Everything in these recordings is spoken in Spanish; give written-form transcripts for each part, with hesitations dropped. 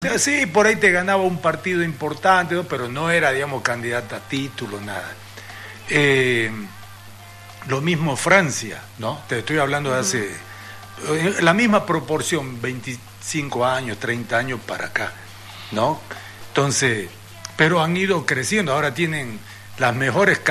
O sea, sí, por ahí te ganaba un partido importante, ¿no? Pero no era, digamos, candidata a título, nada. Lo mismo Francia, ¿no? Te estoy hablando de hace... la misma proporción, 25 años, 30 años para acá, ¿no? Entonces, pero han ido creciendo, ahora tienen las mejores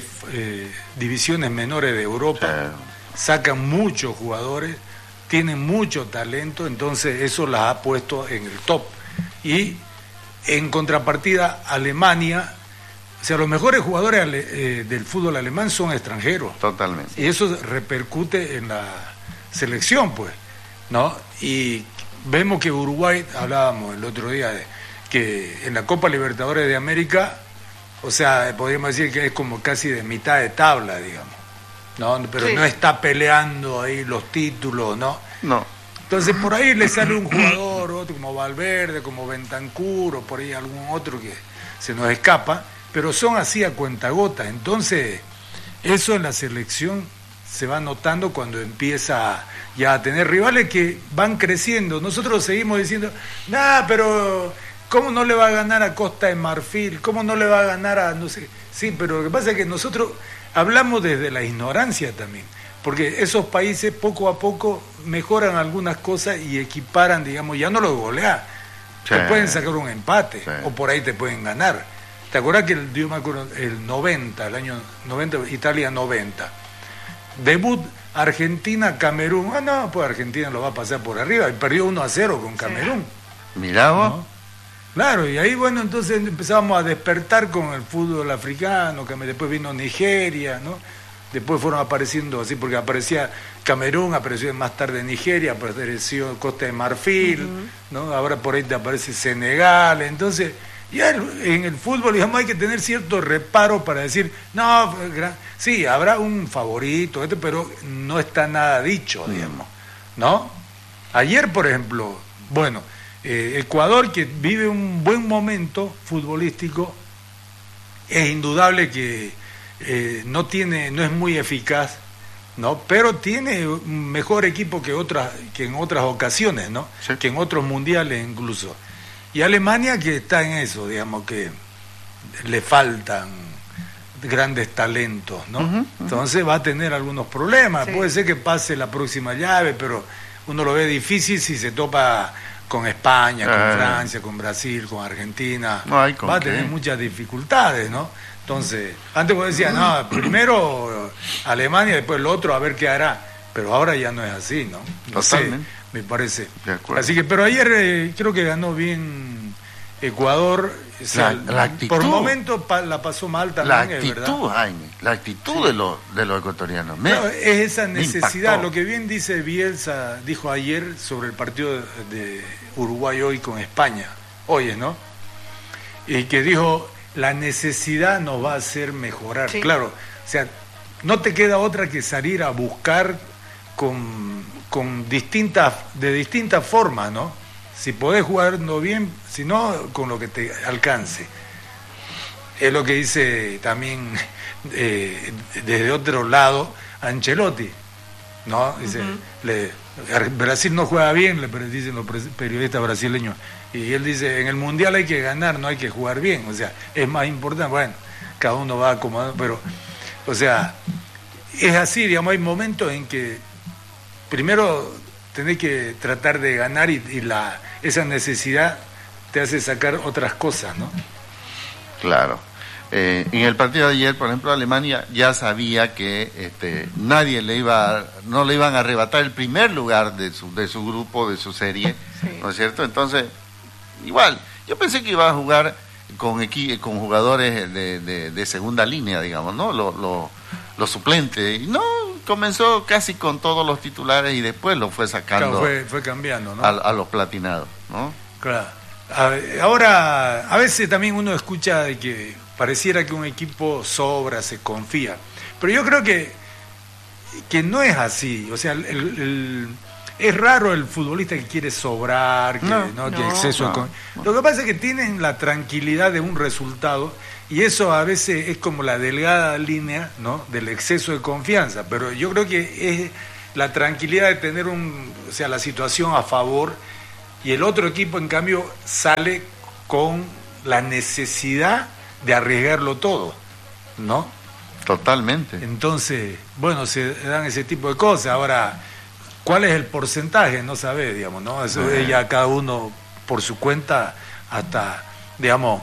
divisiones menores de Europa, sacan muchos jugadores, tienen mucho talento, entonces eso las ha puesto en el top. Y en contrapartida, Alemania, o sea, los mejores jugadores del fútbol alemán son extranjeros. Totalmente. Y eso repercute en la selección, pues, ¿no? Y vemos que Uruguay, hablábamos el otro día, que en la Copa Libertadores de América, o sea, podríamos decir que es como casi de mitad de tabla, digamos, ¿no? Pero sí, no está peleando ahí los títulos, ¿no? No. Entonces por ahí le sale un jugador, otro como Valverde, como Bentancur, o por ahí algún otro que se nos escapa, pero son así a cuentagotas. Entonces eso en la selección se va notando cuando empieza ya a tener rivales que van creciendo. Nosotros seguimos diciendo, pero ¿cómo no le va a ganar a Costa de Marfil? ¿Cómo no le va a ganar a no sé? Sí, pero lo que pasa es que nosotros hablamos desde la ignorancia también, porque esos países poco a poco mejoran algunas cosas y equiparan, digamos, ya no lo golean, te pueden sacar un empate, o por ahí te pueden ganar. ¿Te acuerdas que yo me acuerdo, el 90, el año 90, Italia 90, debut Argentina-Camerún, pues Argentina lo va a pasar por arriba, y perdió 1-0 con Camerún. Mirá vos. ¿No? Claro, y ahí, bueno, entonces empezábamos a despertar con el fútbol africano, que después vino Nigeria, ¿no? Después fueron apareciendo así, porque aparecía Camerún, apareció más tarde Nigeria, apareció Costa de Marfil, ¿no? Ahora por ahí te aparece Senegal. Entonces, ya en el fútbol, digamos, hay que tener cierto reparo para decir, sí, habrá un favorito, pero no está nada dicho, digamos, ¿no? Ayer, por ejemplo, bueno, Ecuador, que vive un buen momento futbolístico, es indudable que no es muy eficaz, ¿no? Pero tiene un mejor equipo que en otras ocasiones, ¿no? Sí. Que en otros mundiales incluso. Y Alemania, que está en eso, digamos, que le faltan grandes talentos, ¿no? Entonces va a tener algunos problemas. Sí. Puede ser que pase la próxima llave, pero uno lo ve difícil si se topa con España, con Francia, con Brasil, con Argentina. Va a tener muchas dificultades, ¿no? Entonces, antes vos decías, primero Alemania, después el otro, a ver qué hará. Pero ahora ya no es así, ¿no? No sé, me parece. Así que, pero ayer creo que ganó bien Ecuador. O sea, la actitud, por momentos la pasó mal también, la actitud, es verdad. Jaime, la actitud de los ecuatorianos. Es esa necesidad, lo que bien dice Bielsa, dijo ayer sobre el partido de Uruguay hoy con España, ¿no? Y que dijo, la necesidad nos va a hacer mejorar. Sí. Claro, o sea, no te queda otra que salir a buscar de distintas formas, ¿no? Si podés jugarlo bien, si no, con lo que te alcance. Es lo que dice también desde otro lado Ancelotti, ¿no? Dice, Brasil no juega bien, le dicen los periodistas brasileños, y él dice, en el Mundial hay que ganar, no hay que jugar bien, o sea, es más importante. Bueno, cada uno va acomodando, pero, o sea, es así, digamos, hay momentos en que primero tenés que tratar de ganar y esa necesidad te hace sacar otras cosas, ¿no? Claro. En el partido de ayer, por ejemplo, Alemania ya sabía que nadie no le iban a arrebatar el primer lugar de su grupo, de su serie, sí. ¿No es cierto? Entonces, igual, yo pensé que iba a jugar con jugadores de segunda línea, digamos, ¿no? Los suplentes, y no, comenzó casi con todos los titulares y después lo fue sacando. Claro, fue cambiando, ¿no? A los platinados, ¿no? Claro. Ahora, a veces también uno escucha de que pareciera que un equipo sobra, se confía, pero yo creo que no es así. O sea, es raro el futbolista que quiere sobrar, que exceso de... Lo que pasa es que tienen la tranquilidad de un resultado, y eso a veces es como la delgada línea, ¿no?, del exceso de confianza. Pero yo creo que es la tranquilidad de tener la situación a favor, y el otro equipo, en cambio, sale con la necesidad de arriesgarlo todo, ¿no? Totalmente. Entonces, bueno, se dan ese tipo de cosas. Ahora, ¿cuál es el porcentaje? No sabe, digamos, ¿no? Eso es ya cada uno por su cuenta, hasta, digamos,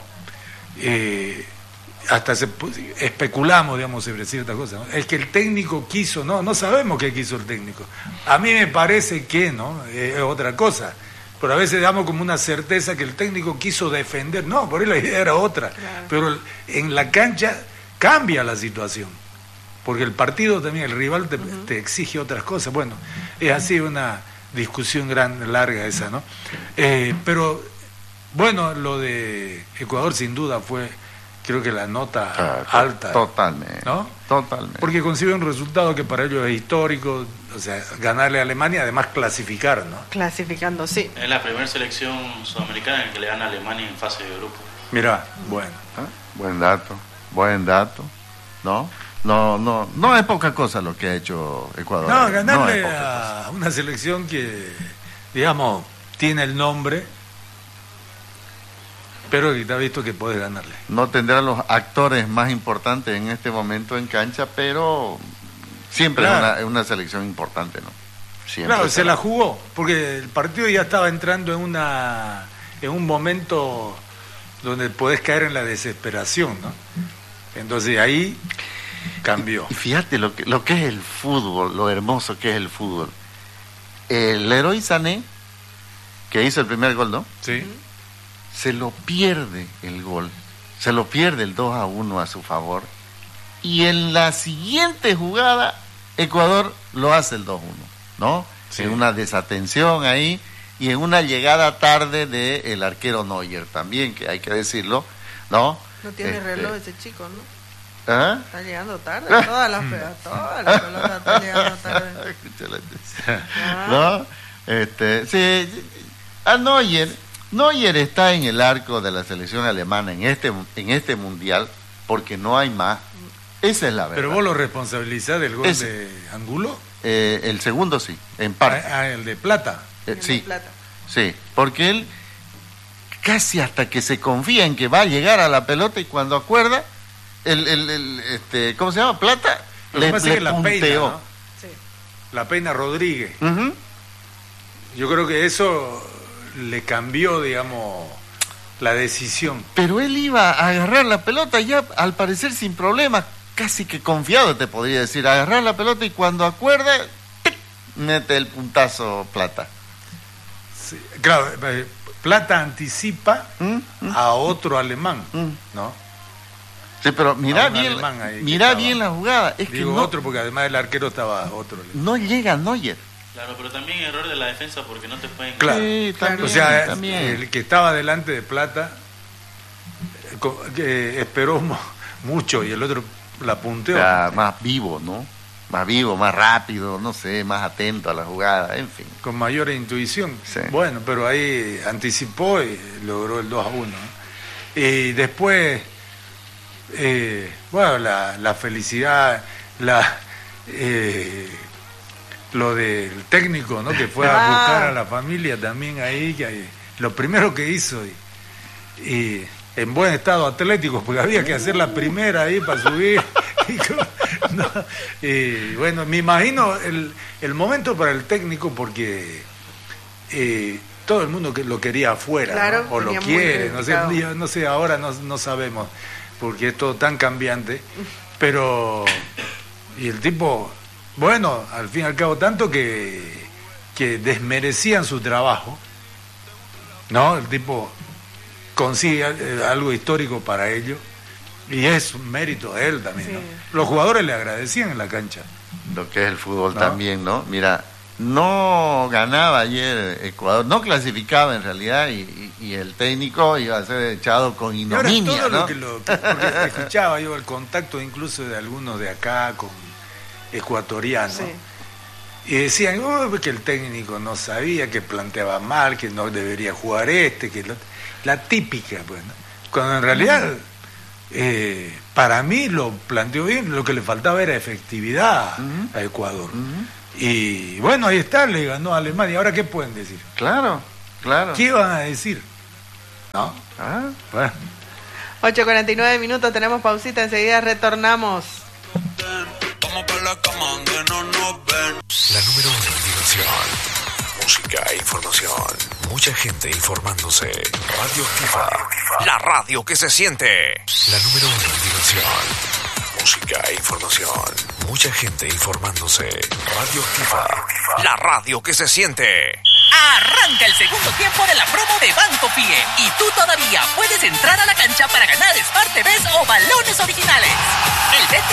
especulamos, digamos, sobre ciertas cosas, ¿no? Es que el técnico quiso, no sabemos qué quiso el técnico. A mí me parece que, ¿no? Es otra cosa. Pero a veces damos como una certeza que el técnico quiso defender. No, por ahí la idea era otra. Claro. Pero en la cancha cambia la situación. Porque el partido también, el rival te exige otras cosas. Bueno, es así una discusión larga esa, ¿no? Pero, bueno, lo de Ecuador sin duda fue, creo que la nota alta. Totalmente. ¿No? Totalmente. Porque consigue un resultado que para ellos es histórico, o sea, ganarle a Alemania, además clasificar, ¿no? Clasificando, sí. Es la primera selección sudamericana en que le gana a Alemania en fase de grupo. Mirá, bueno. Buen dato, ¿no? No es poca cosa lo que ha hecho Ecuador. No, ganarle a una selección que, digamos, tiene el nombre, pero que te ha visto que puede ganarle. No tendrá los actores más importantes en este momento en cancha, pero siempre es una selección importante, ¿no? Siempre. Claro, se la jugó, porque el partido ya estaba entrando en un momento donde podés caer en la desesperación, ¿no? Entonces ahí cambió. Y fíjate lo que es el fútbol, lo hermoso que es el fútbol. El Leroy Sané, que hizo el primer gol, ¿no? Sí. Se lo pierde el gol, se lo pierde el 2-1 a su favor, y en la siguiente jugada Ecuador lo hace el 2-1, ¿no? Sí. En una desatención ahí, y en una llegada tarde del arquero Neuer también, que hay que decirlo, ¿no? No tiene reloj ese chico, ¿no? ¿Ah? Está llegando tarde, todas las pelotas están llegando tarde. ¿No? Sí, a Neuer está en el arco de la selección alemana en este mundial porque no hay más. Esa es la verdad. ¿Pero vos lo responsabilizás del gol de Angulo? El segundo sí, en parte. El de Plata. Sí, de Plata. Sí, porque él casi hasta que se confía en que va a llegar a la pelota, y cuando acuerda, ¿cómo se llama? Plata, le la punteó. Peina, ¿no? Sí. La Peina Rodríguez. Yo creo que eso le cambió, digamos, la decisión. Pero él iba a agarrar la pelota ya, al parecer sin problemas, casi que confiado, te podría decir, agarrar la pelota, y cuando acuerda, ¡tic!, mete el puntazo Plata. Sí, claro, Plata anticipa a otro alemán, ¿no? Sí, pero mira bien la jugada. Es digo que no, otro, porque además del arquero estaba otro alemán. No llega Neuer. Claro, pero también error de la defensa porque no te pueden... Claro, sí, también, o sea, también. El que estaba delante de Plata esperó mucho y el otro la punteó. Más vivo, ¿no? Más vivo, más rápido, no sé, más atento a la jugada, en fin. Con mayor intuición. Sí. Bueno, pero ahí anticipó y logró el 2-1, ¿no? Y después, bueno, la felicidad, lo del técnico, ¿no? Que fue a buscar a la familia también ahí, que lo primero que hizo, y en buen estado atlético, porque había que hacer la primera ahí para subir. Y bueno, me imagino el momento para el técnico, porque todo el mundo que lo quería afuera, claro, ¿no? O lo quiere, no sé, ahora no sabemos, porque es todo tan cambiante, pero y el tipo, bueno, al fin y al cabo, tanto que desmerecían su trabajo, ¿no? El tipo consigue algo histórico para ellos, y es un mérito de él también, sí. ¿No? Los jugadores le agradecían en la cancha. Lo que es el fútbol, ¿no? También, ¿no? Mira, no ganaba ayer Ecuador, no clasificaba en realidad, y el técnico iba a ser echado con ignominia, ¿no? Porque escuchaba yo el contacto incluso de algunos de acá con ecuatorianos, sí. Y decían que el técnico no sabía, que planteaba mal, que no debería jugar que la típica, pues, ¿no? Cuando en realidad para mí lo planteó bien, lo que le faltaba era efectividad a Ecuador. Y bueno, ahí está, le ganó a Alemania. Ahora, ¿qué pueden decir? Claro, Claro. ¿Qué van a decir? ¿No? Ah. Bueno. 8:49 minutos, tenemos pausita, enseguida retornamos. La número 1 en diversión, música e información. Mucha gente informándose. Radio Activa. La radio que se siente. La número 1 en diversión, música e información. Mucha gente informándose. Radio Activa. La radio que se siente. Arranca el segundo tiempo de la promo de Banco Fie y tú todavía puedes entrar a la cancha para ganar Smart TVs o balones originales. El